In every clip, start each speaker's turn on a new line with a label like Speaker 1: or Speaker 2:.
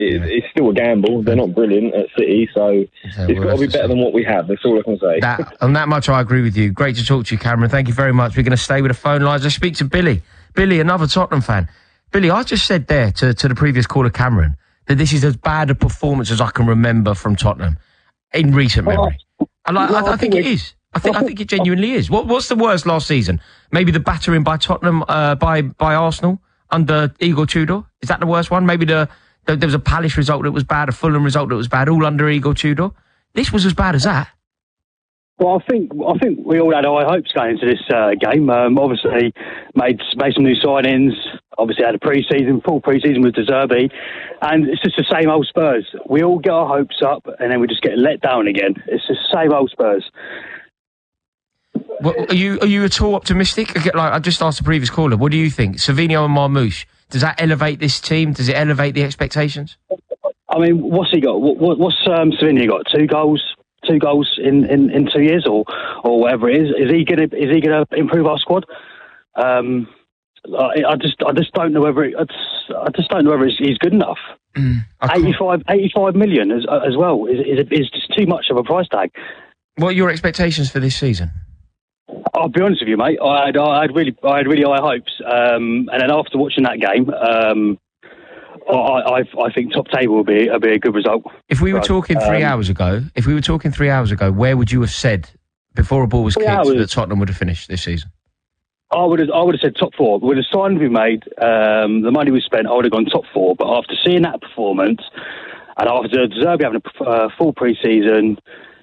Speaker 1: it's still a gamble. They're not brilliant at City, so it's got to be better than what we have. That's all I can say.
Speaker 2: On that much, I agree with you. Great to talk to you, Cameron. Thank you very much. We're going to stay with the phone lines. Let's speak to Billy. Billy, another Tottenham fan. Billy, I just said there to the previous caller, Cameron, that this is as bad a performance as I can remember from Tottenham in recent memory. I think it is. I think it genuinely is. What's the worst last season? Maybe the battering by Tottenham by Arsenal under Igor Tudor. Is that the worst one? Maybe there was a Palace result that was bad, a Fulham result that was bad, all under Igor Tudor. This was as bad as that.
Speaker 3: Well, I think we all had high hopes going into this game. Obviously, made some new signings. Obviously, had a full pre-season with De Zerbi, and it's just the same old Spurs. We all get our hopes up, and then we just get let down again. It's the same old Spurs.
Speaker 2: Well, are you at all optimistic? Like I just asked the previous caller, what do you think? Savinho and Marmoush, does that elevate this team? Does it elevate the expectations?
Speaker 3: I mean, what's he got? What's Savinho got? Two goals in 2 years or whatever it is. Is he gonna improve our squad? I just don't know whether he's good enough. 85 million as well is just too much of a price tag.
Speaker 2: What are your expectations for this season?
Speaker 3: I'll be honest with you, mate. I had really high hopes, and then after watching that game, I think top table will be a good result.
Speaker 2: If we were talking 3 hours ago, where would you have said before a ball was kicked that Tottenham would have finished this season?
Speaker 3: I would have said top four. With the sign we made, the money we spent, I would have gone top four. But after seeing that performance, and after De Zerbi having a full pre-season,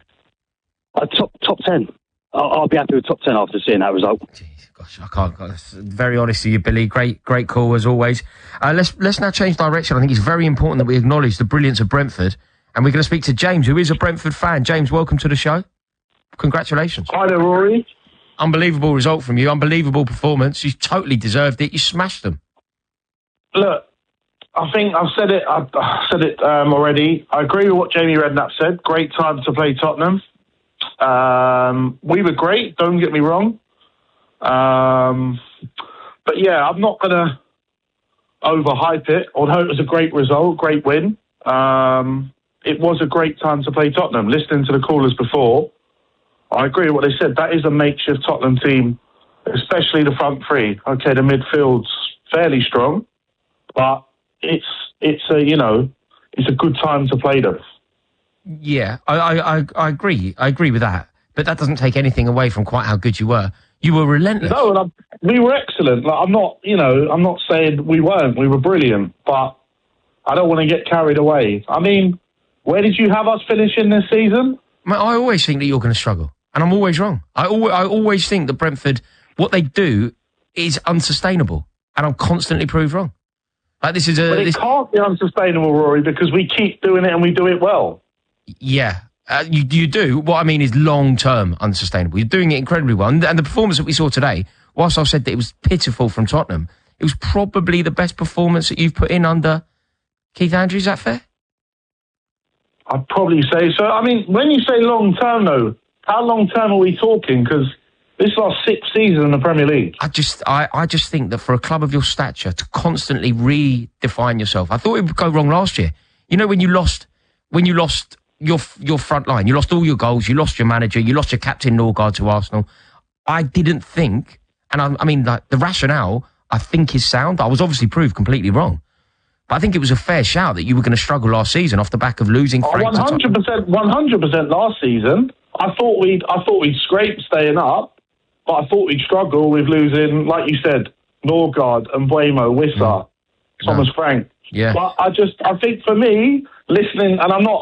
Speaker 3: top 10. I'll be happy with top 10 after seeing that result.
Speaker 2: Jeez, gosh, I can't. Very honest with you, Billy. Great call as always. Let's now change direction. I think it's very important that we acknowledge the brilliance of Brentford, and we're going to speak to James, who is a Brentford fan. James, welcome to the show. Congratulations.
Speaker 4: Hi there, Rory.
Speaker 2: Unbelievable result from you. Unbelievable performance. You totally deserved it. You smashed them.
Speaker 4: Look, I think I've said it. I've said it already. I agree with what Jamie Redknapp said. Great time to play Tottenham. We were great, don't get me wrong. But yeah, I'm not going to overhype it, although it was a great result, great win. It was a great time to play Tottenham. Listening to the callers before, I agree with what they said. That is a makeshift Tottenham team, especially the front three. Okay, the midfield's fairly strong, but it's a good time to play them.
Speaker 2: Yeah, I agree. I agree with that. But that doesn't take anything away from quite how good you were. You were relentless.
Speaker 4: No, we were excellent. Like, I'm not saying we weren't. We were brilliant, but I don't want to get carried away. I mean, where did you have us finishing this season?
Speaker 2: I always think that you're going to struggle, and I'm always wrong. I always think that Brentford, what they do is unsustainable, and I'm constantly proved wrong. Like this is
Speaker 4: it can't be unsustainable, Rory, because we keep doing it and we do it well.
Speaker 2: Yeah, you do. What I mean is long-term unsustainable. You're doing it incredibly well. And the performance that we saw today, whilst I said that it was pitiful from Tottenham, it was probably the best performance that you've put in under Keith Andrews. Is that fair?
Speaker 4: I'd probably say so. I mean, when you say long-term, though, how long-term are we talking? Because this is our sixth season in the Premier League. I
Speaker 2: just think that for a club of your stature to constantly redefine yourself, I thought it would go wrong last year. You know, when you lost your front line, you lost all your goals, you lost your manager, you lost your captain Norgard to Arsenal. I didn't think, and I mean, like, the rationale I think is sound. I was obviously proved completely wrong, but I think it was a fair shout that you were going to struggle last season off the back of losing.
Speaker 4: 100% last season. I thought we'd scrape staying up, but I thought we'd struggle with losing, like you said, Norgard and Mbeumo, Wissa, Thomas Frank.
Speaker 2: Yeah.
Speaker 4: But I think for me, listening, and I'm not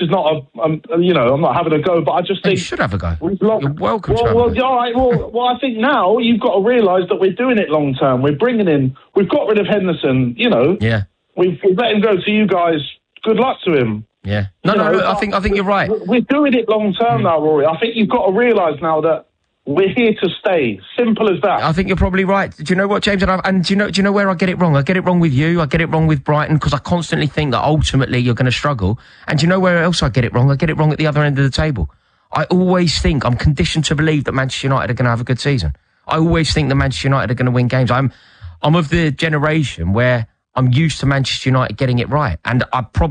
Speaker 4: having a go, but I just think...
Speaker 2: You should have a go. You're welcome to have a go.
Speaker 4: All right, well, I think now you've got to realise that we're doing it long term. We've got rid of Henderson,
Speaker 2: Yeah.
Speaker 4: We've let him go to you guys. Good luck to him.
Speaker 2: Yeah. No, I think you're right.
Speaker 4: We're doing it long term now, Rory. I think you've got to realise now that we're here to stay. Simple as that.
Speaker 2: I think you're probably right. Do you know what, James? And do you know where I get it wrong? I get it wrong with you. I get it wrong with Brighton, because I constantly think that ultimately you're going to struggle. And do you know where else I get it wrong? I get it wrong at the other end of the table. I always think, I'm conditioned to believe that Manchester United are going to have a good season. I always think that Manchester United are going to win games. I'm of the generation where I'm used to Manchester United getting it right, and I probably